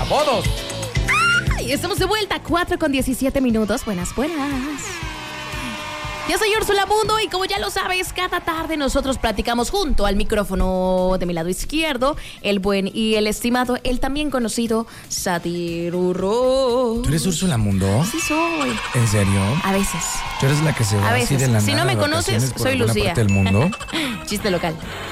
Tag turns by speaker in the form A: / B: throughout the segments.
A: ¡Apodos!
B: ¡Ay! Estamos de vuelta, 4:17. Buenas. Yo soy Úrsula Mundo y como ya lo sabes, cada tarde nosotros platicamos junto al micrófono de mi lado izquierdo, el buen y el estimado, el también conocido Satirurro.
A: ¿Tú eres Úrsula Mundo?
B: Sí soy.
A: ¿En serio?
B: A veces.
A: ¿Tú eres la que se va
B: A
A: así
B: veces.
A: de la
B: Si
A: nada
B: no me
A: de
B: conoces,
A: vacaciones por
B: soy
A: alguna
B: Lucía.
A: parte del mundo?
B: Chiste local.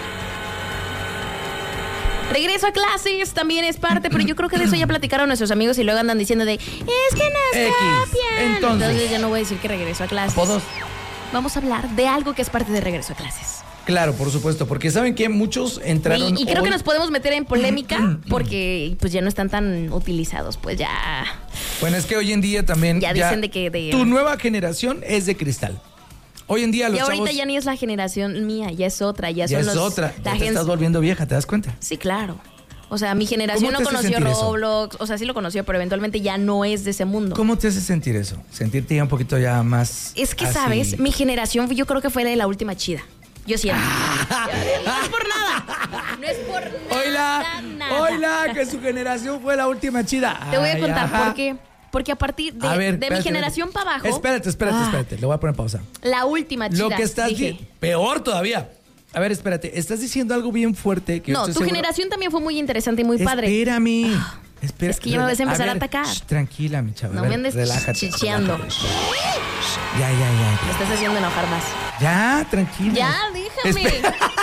B: Regreso a clases también es parte, pero yo creo que de eso ya platicaron nuestros amigos y luego andan diciendo de, es que nos copian. Entonces yo no voy a decir que regreso a clases.
A: ¿Apodos?
B: Vamos a hablar de algo que es parte de regreso a clases.
A: Claro, por supuesto, porque ¿saben qué? Muchos entraron
B: Y creo
A: hoy.
B: que nos podemos meter en polémica porque pues ya no están tan utilizados, pues ya...
A: Bueno, es que hoy en día también...
B: Ya dicen de que...
A: Tu nueva generación es de cristal. Hoy en día los
B: Y ahorita
A: chavos...
B: ya ni es la generación mía, ya es otra. Ya
A: Ya
B: son
A: es
B: los...
A: otra.
B: la
A: Ya te estás volviendo vieja, ¿te das cuenta?
B: Sí, claro. O sea, mi generación
A: ¿Cómo
B: no
A: te hace
B: conoció
A: sentir eso?
B: Roblox, o sea, sí lo conoció, pero eventualmente ya no es de ese mundo.
A: ¿Cómo te hace sentir eso? Sentirte ya un poquito ya más...
B: Es que,
A: así.
B: ¿sabes? Mi generación yo creo que fue de la última chida. Yo siento. No es por nada. No es por nada.
A: Oila, que su generación fue la última chida.
B: Te voy a
A: Ay,
B: contar
A: ajá.
B: por qué. Porque a partir de,
A: A ver,
B: de mi
A: espérate,
B: generación para abajo...
A: Espérate. Le voy a poner pausa.
B: La última chida,
A: Lo que estás
B: dije.
A: peor todavía. A ver, espérate. Estás diciendo algo bien fuerte. Que yo
B: No, tu
A: estoy seguro-
B: generación también fue muy interesante y muy padre.
A: Espérame. Espera.
B: Es que ya me vas a empezar a
A: ver,
B: atacar.
A: Tranquila, mi chava.
B: No
A: A ver,
B: me andes
A: relájate,
B: chicheando.
A: relájate. Ya.
B: Me estás haciendo enojar más.
A: Ya, tranquila.
B: Ya, déjame.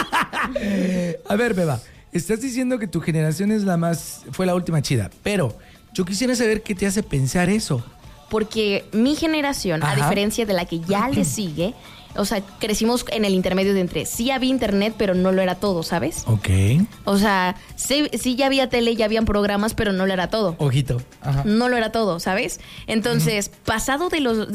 A: A ver, Beba. Estás diciendo que tu generación fue la última chida, pero yo quisiera saber qué te hace pensar eso.
B: Porque mi generación, a
A: Ajá.
B: diferencia de la que ya le sigue, o sea, crecimos en el intermedio de entre sí había internet, pero no lo era todo, ¿sabes?
A: Ok.
B: O sea, sí ya había tele, ya habían programas, pero no lo era todo.
A: Ojito. Ajá.
B: No lo era todo, ¿sabes? Entonces, pasado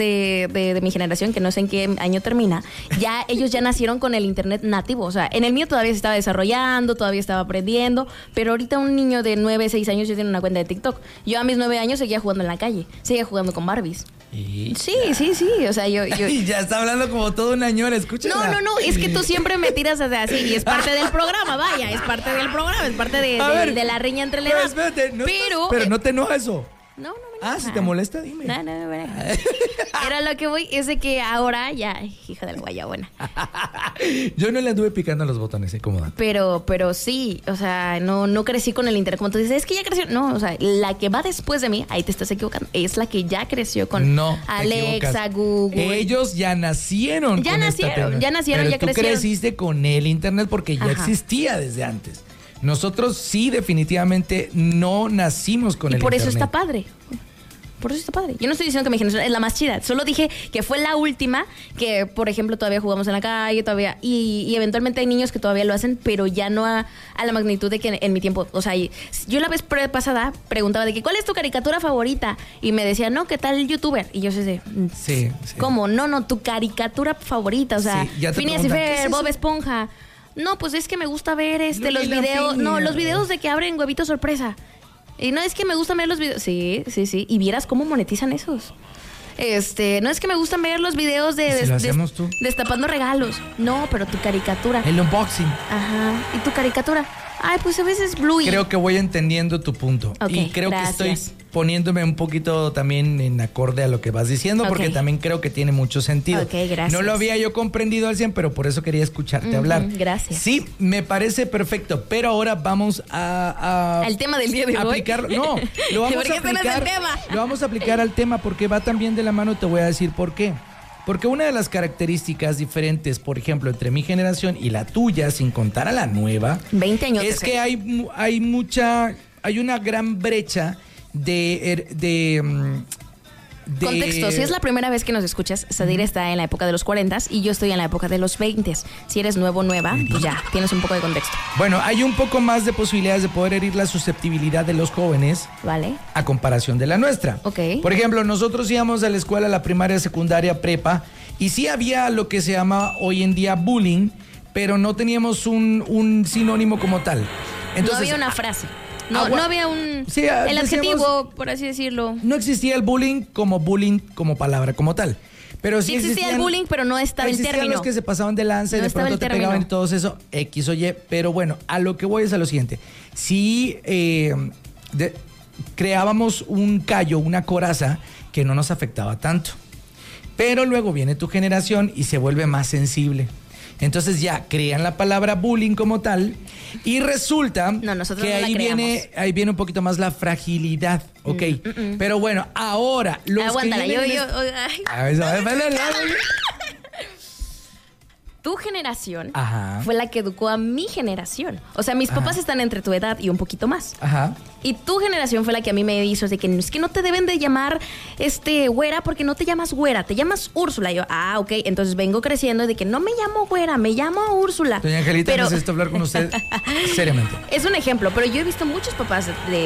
B: de mi generación, que no sé en qué año termina, ya ellos ya nacieron con el internet nativo. O sea, en el mío todavía se estaba desarrollando, todavía estaba aprendiendo, pero ahorita un niño de 9, 6 años ya tiene una cuenta de TikTok. Yo a mis 9 años seguía jugando en la calle, seguía jugando con Barbies.
A: Y...
B: Sí, o sea, yo...
A: Y ya está hablando como todo una ñora, escúchala.
B: No, es que tú siempre me tiras así y es parte del programa, vaya, es parte del programa, es parte de la riña entre la
A: Pero
B: edad.
A: espérate,
B: Pero
A: no te enoja eso.
B: No me
A: Ah,
B: enoja.
A: si te molesta, dime.
B: No, me enoja. Era lo que voy, es de que ahora ya, hija de la guayabona.
A: Yo no le anduve picando los botones, cómoda.
B: Pero sí, o sea, no crecí con el internet. Como tú dices, es que ya creció. No, o sea, la que va después de mí, ahí te estás equivocando, es la que ya creció con
A: No, te
B: Alexa,
A: equivocas.
B: Google.
A: Ellos ya nacieron
B: Ya
A: con
B: nacieron,
A: esta tecnología.
B: ya nacieron,
A: Pero
B: ya
A: tú
B: crecieron.
A: creciste con el internet porque ya
B: Ajá.
A: existía desde antes. Nosotros sí definitivamente no nacimos con
B: Y
A: el
B: por eso
A: internet.
B: está padre. Por eso está padre. Yo no estoy diciendo que mi generación es la más chida. Solo dije que fue la última que, por ejemplo, todavía jugamos en la calle, todavía. Y eventualmente hay niños que todavía lo hacen, pero ya no a la magnitud de que en mi tiempo. O sea, yo la vez pasada preguntaba de que ¿cuál es tu caricatura favorita? Y me decía, no, ¿qué tal el youtuber? Y yo sé,
A: Sí.
B: ¿cómo? No, tu caricatura favorita. O sea,
A: Sí, ya te
B: Phineas y
A: preguntan, ¿qué es
B: Fer,
A: eso?
B: Bob Esponja. No, pues es que me gusta ver
A: Luli
B: los
A: la
B: videos.
A: Piña.
B: No, los videos de que abren huevitos sorpresa. Y no es que me gustan ver los videos. Sí. Y vieras cómo monetizan esos. No es que me gustan ver los videos
A: ¿Y si lo hacemos tú?
B: destapando regalos. No, pero tu caricatura.
A: El unboxing.
B: Ajá. ¿Y tu caricatura? Ay, pues a veces Bluey.
A: Creo que voy entendiendo tu punto.
B: Ok,
A: y creo
B: gracias.
A: que estoy poniéndome un poquito también en acorde a lo que vas diciendo, porque
B: Ok.
A: también creo que tiene mucho sentido.
B: Ok, gracias.
A: No lo había yo comprendido al 100, pero por eso quería escucharte hablar.
B: Gracias.
A: Sí, me parece perfecto, pero ahora vamos a
B: Al tema del día de hoy.
A: aplicarlo. No, lo vamos
B: ¿Por
A: a
B: qué este no es el
A: aplicar.
B: tema?
A: Lo vamos a aplicar al tema porque va también de la mano, te voy a decir por qué. Porque una de las características diferentes, por ejemplo, entre mi generación y la tuya, sin contar a la nueva,
B: 20 años.
A: es que hay una gran brecha de
B: Contexto, si es la primera vez que nos escuchas, Sadir está en la época de los 40 y yo estoy en la época de los 20. Si eres nueva, pues ya, tienes un poco de contexto.
A: Bueno, hay un poco más de posibilidades de poder herir la susceptibilidad de los jóvenes
B: ¿Vale?
A: a comparación de la nuestra.
B: Ok.
A: Por ejemplo, nosotros íbamos a la escuela, la primaria, secundaria, prepa, y sí había lo que se llama hoy en día bullying, pero no teníamos un sinónimo como tal. Entonces,
B: no había una frase. No había un...
A: Sí,
B: el
A: decíamos-
B: adjetivo, por así decirlo.
A: no existía el bullying como palabra, como tal. Pero sí
B: Sí existía el
A: existían-
B: bullying, pero no estaba el
A: existían
B: término.
A: los que se pasaban de lanza y
B: No
A: de
B: estaba
A: pronto
B: el
A: te
B: término.
A: pegaban y todo eso, X o Y. Pero bueno, a lo que voy es a lo siguiente. Sí, creábamos un callo, una coraza que no nos afectaba tanto. Pero luego viene tu generación y se vuelve más sensible. Entonces ya crean la palabra bullying como tal y resulta que ahí viene un poquito más la fragilidad, ¿ok? Pero bueno, ahora los
B: aguántala,
A: que
B: tu generación
A: Ajá.
B: fue la que educó a mi generación. O sea, mis papás están entre tu edad y un poquito más.
A: Ajá.
B: Y tu generación fue la que a mí me hizo de que es que no te deben de llamar güera porque no te llamas güera, te llamas Úrsula. Y yo, ok, entonces vengo creciendo de que no me llamo güera, me llamo Úrsula.
A: Doña Angelita, necesito hablar con usted seriamente.
B: Es un ejemplo, pero yo he visto muchos papás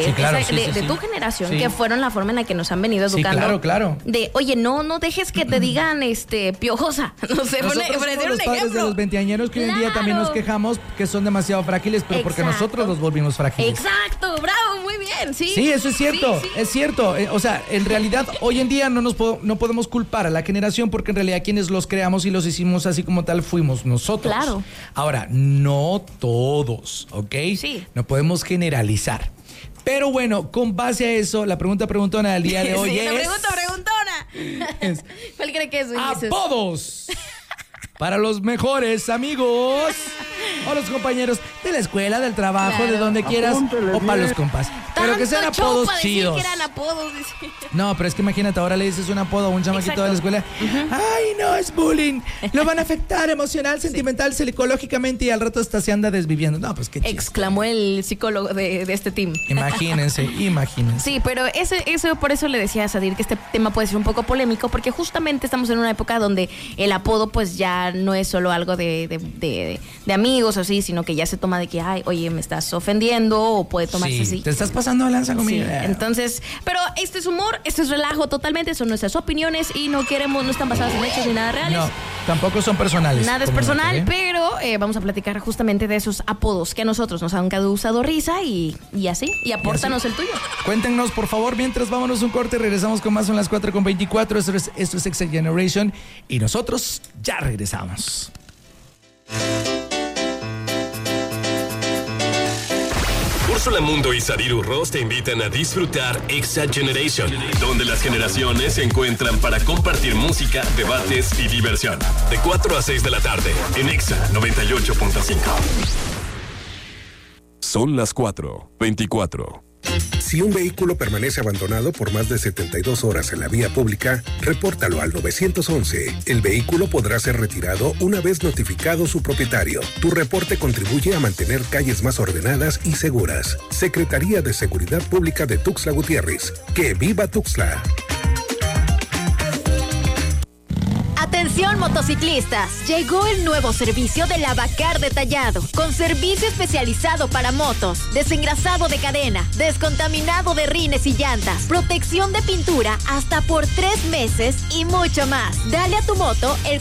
B: de tu generación que fueron la forma en la que nos han venido educando.
A: Sí, claro.
B: De, oye, no dejes que te digan piojosa. No sé, por decir un ejemplo.
A: De los 20añeros que hoy en día también nos quejamos que son demasiado frágiles, pero porque nosotros los volvimos frágiles.
B: Exacto, bravo, muy bien, sí.
A: Sí, eso es cierto,
B: sí.
A: es cierto. O sea, en realidad, hoy en día no podemos culpar a la generación porque en realidad quienes los creamos y los hicimos así como tal fuimos nosotros.
B: Claro.
A: Ahora, no todos, ¿ok?
B: Sí.
A: No podemos generalizar. Pero bueno, con base a eso, la pregunta preguntona del día de hoy es...
B: la pregunta preguntona. ¿Cuál cree que es, Ulises?
A: ¡Apodos! Para los mejores amigos o los compañeros de la escuela, del trabajo, de donde quieras, o para los compas. Pero que sean apodos chidos.
B: Que eran apodos.
A: No, pero es que imagínate, ahora le dices un apodo a un chamaquito de la escuela. Ay, no, es bullying. Lo van a afectar emocional, sentimental, psicológicamente y al rato hasta se anda desviviendo. No, pues qué chiste.
B: Exclamó el psicólogo de este team.
A: Imagínense.
B: Sí, pero eso por eso le decía a Sadir que este tema puede ser un poco polémico porque justamente estamos en una época donde el apodo pues ya no es solo algo de amigos o así, sino que ya se toma de que, ay, oye, me estás ofendiendo o puede tomarse así.
A: Te estás pasando de lanza conmigo.
B: Sí, entonces, pero esto es humor, esto es relajo totalmente, son nuestras opiniones y no están basadas en hechos ni nada reales.
A: No, tampoco son personales.
B: Nada es personal, pero vamos a platicar justamente de esos apodos que a nosotros nos han causado risa y así, y apórtanos el tuyo.
A: Cuéntenos, por favor, mientras vámonos un corte, regresamos con más, son las 4:24, esto es Exa Generation y nosotros ya regresamos.
C: Úrsula Mundo y Sadir Urroz te invitan a disfrutar Exa Generation, donde las generaciones se encuentran para compartir música, debates y diversión. De 4 a 6 de la tarde, en Exa 98.5. Son las 4:24.
D: Si un vehículo permanece abandonado por más de 72 horas en la vía pública, repórtalo al 911. El vehículo podrá ser retirado una vez notificado su propietario. Tu reporte contribuye a mantener calles más ordenadas y seguras. Secretaría de Seguridad Pública de Tuxtla Gutiérrez. ¡Que viva Tuxtla!
E: Atención motociclistas, llegó el nuevo servicio de Lavacar Detallado, con servicio especializado para motos, desengrasado de cadena, descontaminado de rines y llantas, protección de pintura hasta por 3 meses y mucho más. Dale a tu moto el